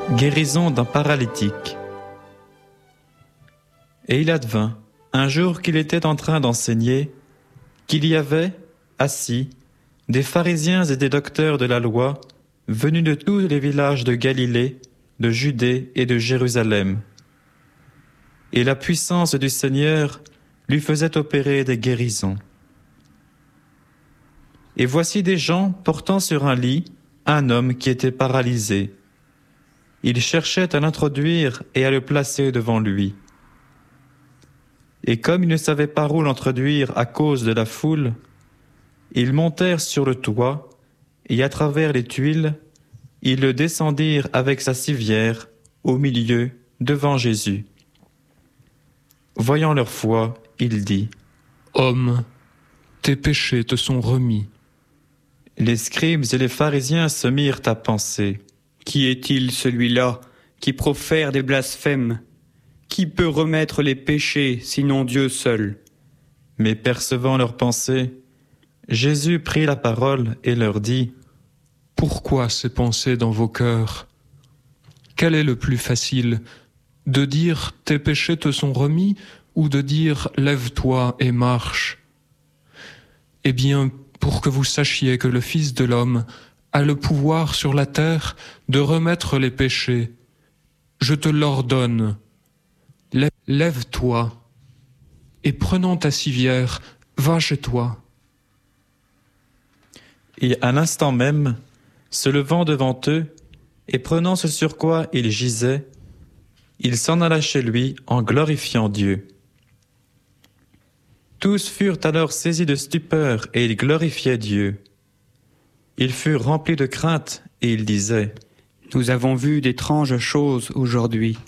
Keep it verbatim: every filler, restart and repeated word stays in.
Guérison d'un paralytique. Et il advint, un jour qu'il était en train d'enseigner, qu'il y avait, assis, des pharisiens et des docteurs de la loi, venus de tous les villages de Galilée, de Judée et de Jérusalem. Et la puissance du Seigneur lui faisait opérer des guérisons. Et voici des gens portant sur un lit un homme qui était paralysé. Ils cherchaient à l'introduire et à le placer devant lui. Et comme ils ne savaient pas où l'introduire à cause de la foule, ils montèrent sur le toit, et à travers les tuiles, ils le descendirent avec sa civière, au milieu, devant Jésus. Voyant leur foi, il dit : « Homme, tes péchés te sont remis. » Les scribes et les pharisiens se mirent à penser : Qui est-il celui-là qui profère des blasphèmes ? Qui peut remettre les péchés sinon Dieu seul ? Mais percevant leurs pensées, Jésus prit la parole et leur dit : Pourquoi ces pensées dans vos cœurs ? Quel est le plus facile, de dire « tes péchés te sont remis » ou de dire « lève-toi et marche » ? Eh bien, pour que vous sachiez que le Fils de l'homme a le pouvoir sur la terre de remettre les péchés, je te l'ordonne. Lève-toi et prenant ta civière, va chez toi. Et à l'instant même, se levant devant eux, et prenant ce sur quoi il gisait, il s'en alla chez lui en glorifiant Dieu. Tous furent alors saisis de stupeur et ils glorifiaient Dieu. Ils furent remplis de crainte et ils disaient : Nous avons vu d'étranges choses aujourd'hui.